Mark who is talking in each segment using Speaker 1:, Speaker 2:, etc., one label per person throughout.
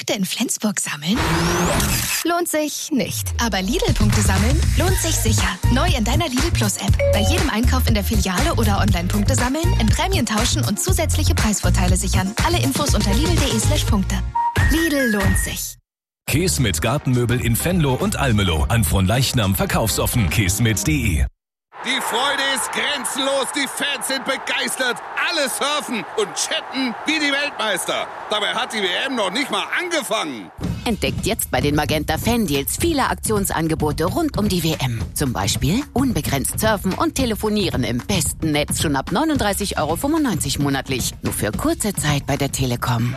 Speaker 1: Punkte in Flensburg sammeln? Lohnt sich nicht. Aber Lidl-Punkte sammeln lohnt sich sicher. Neu in deiner Lidl Plus-App. Bei jedem Einkauf in der Filiale oder Online-Punkte sammeln, in Prämien tauschen und zusätzliche Preisvorteile sichern. Alle Infos unter lidl.de/Punkte. Lidl lohnt sich.
Speaker 2: Keesmit Gartenmöbel in Venlo und Almelo. An Fronleichnam verkaufsoffen. Keesmit.de.
Speaker 3: Die Freude ist grenzenlos, die Fans sind begeistert, alle surfen und chatten wie die Weltmeister. Dabei hat die WM noch nicht mal angefangen.
Speaker 4: Entdeckt jetzt bei den Magenta Fan Deals viele Aktionsangebote rund um die WM. Zum Beispiel unbegrenzt surfen und telefonieren im besten Netz schon ab 39,95 € monatlich. Nur für kurze Zeit bei der Telekom.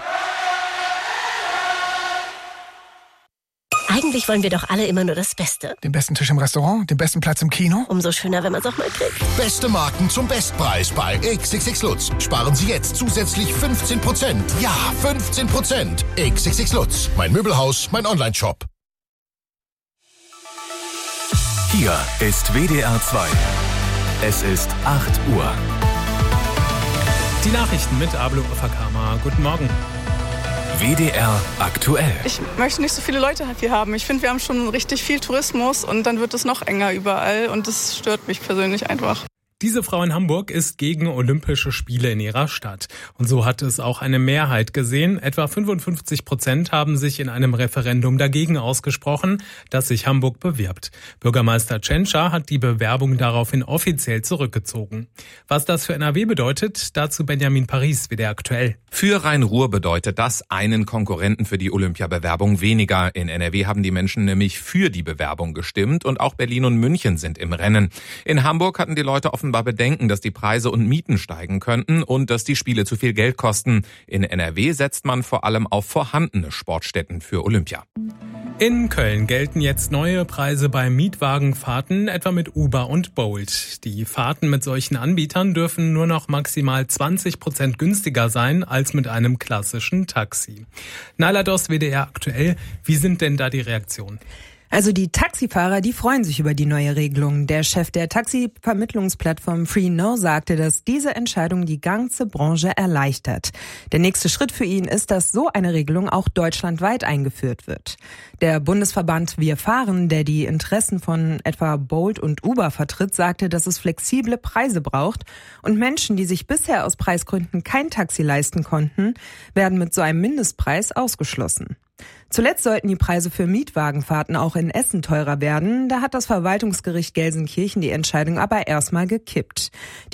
Speaker 5: Eigentlich wollen wir doch alle immer nur das Beste.
Speaker 6: Den besten Tisch im Restaurant, den besten Platz im Kino.
Speaker 5: Umso schöner, wenn man es auch mal kriegt.
Speaker 7: Beste Marken zum Bestpreis bei XXX Lutz. Sparen Sie jetzt zusätzlich 15%. Ja, 15%. XXX Lutz. Mein Möbelhaus, mein Onlineshop.
Speaker 2: Hier ist WDR 2. Es ist 8 Uhr.
Speaker 8: Die Nachrichten mit Ablo Fakama. Guten Morgen.
Speaker 2: WDR aktuell.
Speaker 9: Ich möchte nicht so viele Leute hier haben. Ich finde, wir haben schon richtig viel Tourismus und dann wird es noch enger überall und das stört mich persönlich einfach.
Speaker 8: Diese Frau in Hamburg ist gegen Olympische Spiele in ihrer Stadt. Und so hat es auch eine Mehrheit gesehen. Etwa 55% haben sich in einem Referendum dagegen ausgesprochen, dass sich Hamburg bewirbt. Bürgermeister Tschentscher hat die Bewerbung daraufhin offiziell zurückgezogen. Was das für NRW bedeutet, dazu Benjamin Paris, WDR aktuell.
Speaker 10: Für Rhein-Ruhr bedeutet das einen Konkurrenten für die Olympiabewerbung weniger. In NRW haben die Menschen nämlich für die Bewerbung gestimmt und auch Berlin und München sind im Rennen. In Hamburg hatten die Leute offenbar bedenken, dass die Preise und Mieten steigen könnten und dass die Spiele zu viel Geld kosten. In NRW setzt man vor allem auf vorhandene Sportstätten für Olympia.
Speaker 8: In Köln gelten jetzt neue Preise bei Mietwagenfahrten, etwa mit Uber und Bolt. Die Fahrten mit solchen Anbietern dürfen nur noch maximal 20% günstiger sein als mit einem klassischen Taxi. Naila Doss, WDR aktuell. Wie sind denn da die Reaktionen?
Speaker 11: Also die Taxifahrer, die freuen sich über die neue Regelung. Der Chef der Taxi-Vermittlungsplattform FreeNo sagte, dass diese Entscheidung die ganze Branche erleichtert. Der nächste Schritt für ihn ist, dass so eine Regelung auch deutschlandweit eingeführt wird. Der Bundesverband Wir Fahren, der die Interessen von etwa Bolt und Uber vertritt, sagte, dass es flexible Preise braucht und Menschen, die sich bisher aus Preisgründen kein Taxi leisten konnten, werden mit so einem Mindestpreis ausgeschlossen. Zuletzt sollten die Preise für Mietwagenfahrten auch in Essen teurer werden. Da hat das Verwaltungsgericht Gelsenkirchen die Entscheidung aber erstmal gekippt.